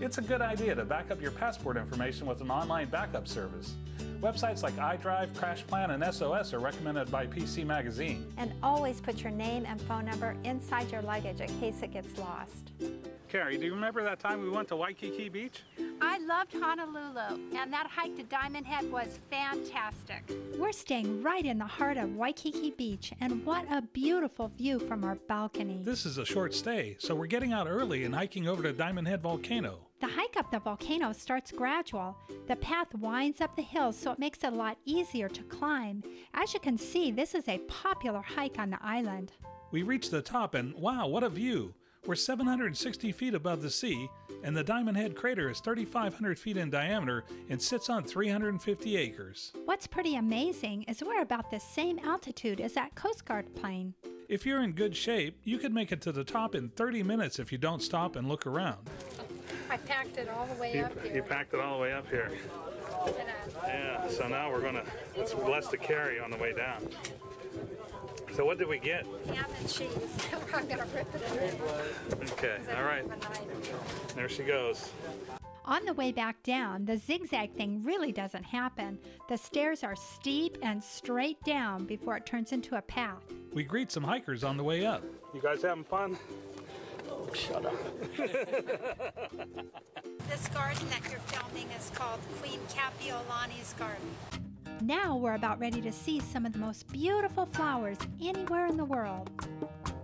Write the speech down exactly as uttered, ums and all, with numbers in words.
It's a good idea to back up your passport information with an online backup service. Websites like iDrive, CrashPlan, and S O S are recommended by P C Magazine. And always put your name and phone number inside your luggage in case it gets lost. Carrie, do you remember that time we went to Waikiki Beach? I loved Honolulu, and that hike to Diamond Head was fantastic. We're staying right in the heart of Waikiki Beach, and what a beautiful view from our balcony. This is a short stay, so we're getting out early and hiking over to Diamond Head Volcano. The hike up the volcano starts gradual. The path winds up the hills, so it makes it a lot easier to climb. As you can see, this is a popular hike on the island. We reach the top and wow, what a view! We're seven hundred sixty feet above the sea, and the Diamond Head crater is thirty-five hundred feet in diameter and sits on three hundred fifty acres. What's pretty amazing is we're about the same altitude as that Coast Guard plane. If you're in good shape, you could make it to the top in thirty minutes if you don't stop and look around. I packed it all the way You, up here. you packed it all the way up here. Yeah, so now we're gonna, it's less to carry on the way down. So what did we get? Ham and cheese. I'm gonna rip it in. Okay, all right. There she goes. On the way back down, the zigzag thing really doesn't happen. The stairs are steep and straight down before it turns into a path. We greet some hikers on the way up. You guys having fun? Oh, shut up. This garden that you're filming is called Queen Kapiolani's garden. Now we're about ready to see some of the most beautiful flowers anywhere in the world.